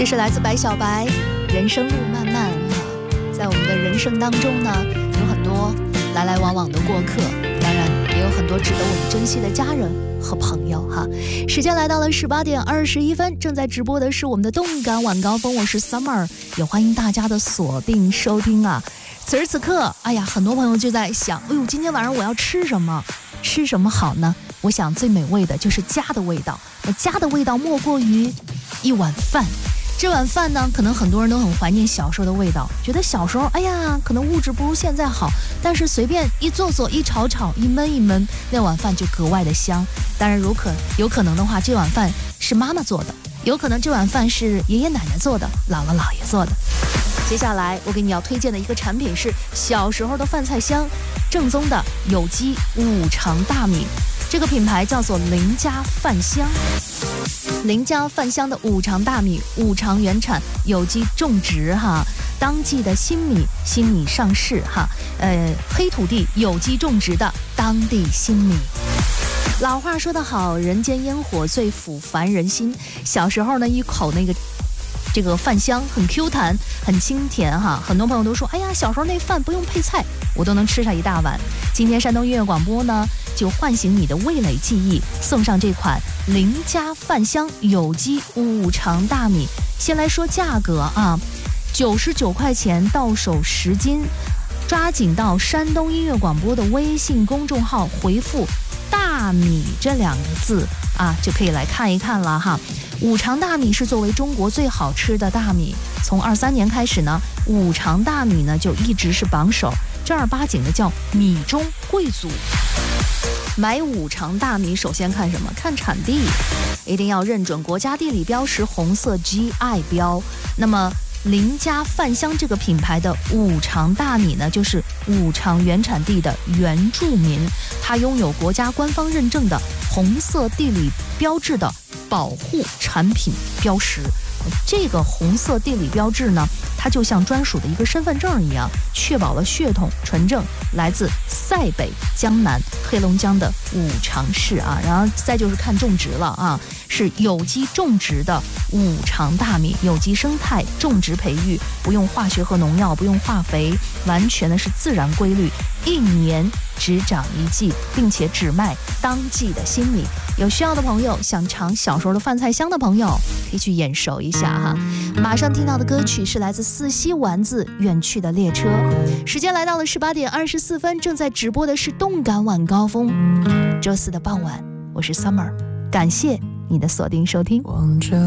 这是来自白小白，人生路漫漫啊，在我们的人生当中呢，有很多来来往往的过客，当然也有很多值得我们珍惜的家人和朋友哈。时间来到了18点21分，正在直播的是我们的动感晚高峰，我是 Summer， 也欢迎大家的锁定收听啊。此时此刻，哎呀，很多朋友就在想，哎呦，今天晚上我要吃什么？吃什么好呢？我想最美味的就是家的味道。那家的味道莫过于一碗饭。这碗饭呢，可能很多人都很怀念小时候的味道，觉得小时候，哎呀，可能物质不如现在好，但是随便一做一炒一焖一焖，那碗饭就格外的香。当然，有可能的话，这碗饭是妈妈做的，有可能这碗饭是爷爷奶奶做的，姥姥姥爷做的。接下来我给你要推荐的一个产品是小时候的饭菜香，正宗的有机五常大米，这个品牌叫做林家饭香。林家饭香的五常大米，五常原产，有机种植哈，当季的新米上市哈，黑土地有机种植的当地新米。老话说得好，人间烟火最抚凡人心。小时候呢，一口这个饭香很 Q 弹，很清甜哈。很多朋友都说，哎呀，小时候那饭不用配菜，我都能吃上一大碗。今天山东音乐广播呢，就唤醒你的味蕾记忆，送上这款林家饭香有机五常大米。先来说价格啊，99块钱到手10斤，抓紧到山东音乐广播的微信公众号回复大米这2个字啊，就可以来看一看了哈。五常大米是作为中国最好吃的大米，从23年开始呢，五常大米呢就一直是榜首，正儿八经的叫米中贵族。买五常大米首先看什么？看产地，一定要认准国家地理标识红色 GI 标。那么林家饭香这个品牌的五常大米呢，就是五常原产地的原住民，它拥有国家官方认证的红色地理标志的保护产品标识。这个红色地理标志呢，它就像专属的一个身份证一样，确保了血统纯正，来自塞北、江南、黑龙江的五常市啊。然后再就是看种植了啊，是有机种植的五常大米，有机生态种植培育，不用化学和农药，不用化肥，完全的是自然规律，1年只长1季，并且只卖当季的新米。有需要的朋友，想尝小时候的饭菜香的朋友，可以去眼熟一下哈。马上听到的歌曲是来自四西丸子《远去的列车》。时间来到了18点24分，正在直播的是动感晚高峰，周4的傍晚，我是 Summer， 感谢你的锁定收听。